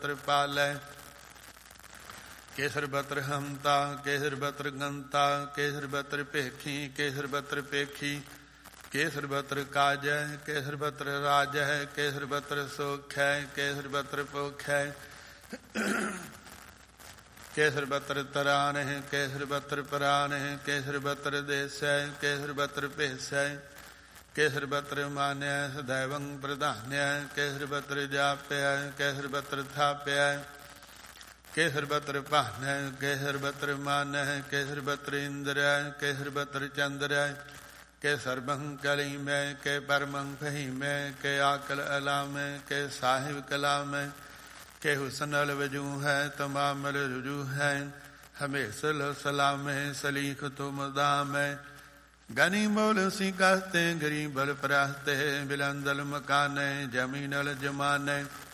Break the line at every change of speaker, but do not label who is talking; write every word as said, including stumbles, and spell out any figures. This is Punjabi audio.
ਬਤਰ ਪਾਲੈ। ਕੇਸਰ ਬਤਰ ਹੰਤਾ ਕੇਸਰ ਬਤਰ ਗੰਤਾ ਕੇਸਰ ਬਤਰ ਭੇਖੀ ਕੇਸਰ ਬਤਰ ਪੇਖੀ ਕੇਸਰ ਬਤਰ ਕਾਜੈ ਕੇਸਰ ਬਤਰ ਰਾਜੈ ਕੇਸਰ ਬਤਰ ਸੋਖੈ ਕੇਸਰ ਬਤਰ ਪੋਖੈ ਕੇਸਰ ਬਤਰ ਤਰਾਨਹਿ ਕੇਸਰ ਬਤਰ ਪਰਾਨਹਿ ਕੇਸਰ ਬਤਰ ਦੇਸੈ ਕੇਸਰ ਬਤਰ ਭੇਸੈ ਕੇਸਰ ਬਤਰ ਮਾਨਿਆ ਸਦੈਵੰ ਪ੍ਰਧਾਨਿਆ ਕੇਸਰ ਬਤਰ ਜਾਪਿਆ ਕੇਸਰ ਬਤਰ ਥਾਪਿਆ ਕੇਸਰ ਬਤਰ ਭਾਨੈ ਕੇਸਰ ਬਤਰ ਮਾਨੈ ਕੇਸਰ ਬਤਰ ਇੰਦਰੈ ਕੇਸਰ ਬਤਰ ਚੰਦਰੈ ਕੇ ਸਰਬੰ ਕਲੀਮੈ ਕੇ ਪਰਮੰ ਫਹੀਮੈ ਕੇ ਆਕਲ ਅਲਾਮੈ ਕੇ ਸਾਹਿਬ ਕਲਾਮੈ ਕੇ ਹੁਸਨ ਅਲ ਵਜੂ ਹੈ ਤਮਾਮਲ ਰੁਜੂ ਹੈ ਹਮੇਸਲ ਸਲਾਮੈ ਸਲੀਖ ਤੁਮ ਦਾਮੈ ਗਨੀ ਮੋਲ ਸੀ ਕਹਤੇ ਗਰੀਬਲ ਪ੍ਰਹਤੇ ਬਿਲੰਦਲ ਮਕਾਨੇ ਜਮੀਨਲ ਜਮਾਨੇ